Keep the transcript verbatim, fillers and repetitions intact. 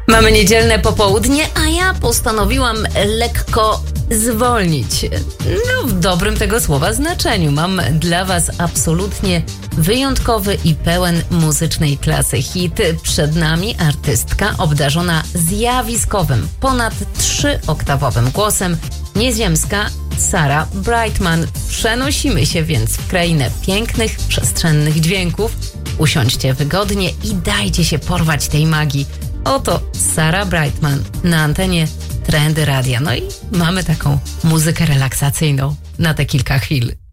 Mamy niedzielne popołudnie, a ja postanowiłam lekko zwolnić. No, w dobrym tego słowa znaczeniu. Mam dla Was absolutnie wyjątkowy i pełen muzycznej klasy hit. Przed nami artystka obdarzona zjawiskowym, ponad trzyoktawowym głosem, nieziemska Sarah Brightman. Przenosimy się więc w krainę pięknych, przestrzennych dźwięków. Usiądźcie wygodnie i dajcie się porwać tej magii. Oto Sarah Brightman na antenie Trendy Radia. No i mamy taką muzykę relaksacyjną na te kilka chwil.